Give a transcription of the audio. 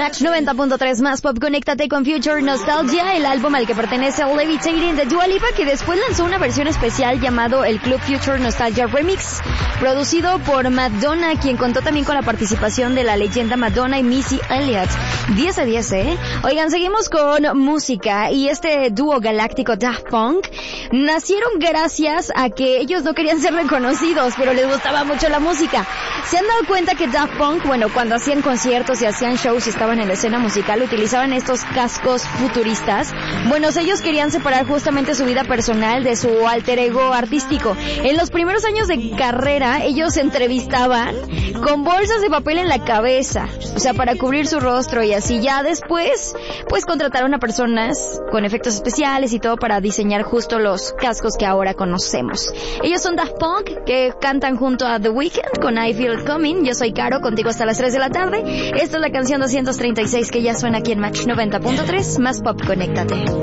Match 90.3 más pop, conéctate con Future Nostalgia, el álbum al que pertenece Levitating de Dua Lipa, que después lanzó una versión especial llamado el Club Future Nostalgia Remix, producido por Madonna, quien contó también con la participación de la leyenda Madonna y Missy Elliott. 10 a 10, Oigan, seguimos con música, y este dúo galáctico Daft Punk nacieron gracias a que ellos no querían ser reconocidos, pero les gustaba mucho la música. ¿Se han dado cuenta que Daft Punk, cuando hacían conciertos y hacían shows y estaban en la escena musical, utilizaban estos cascos futuristas? Bueno, ellos querían separar justamente su vida personal de su alter ego artístico. En los primeros años de carrera, ellos se entrevistaban con bolsas de papel en la cabeza, o sea, para cubrir su rostro, y así. Ya después, pues contrataron a personas con efectos especiales y todo para diseñar justo los cascos que ahora conocemos. Ellos son Daft Punk, que cantan junto a The Weeknd con I Feel It Coming. Yo soy Caro, contigo hasta las 3 de la tarde. Esta es la canción 236 que ya suena aquí en Match 90.3, más pop, conéctate.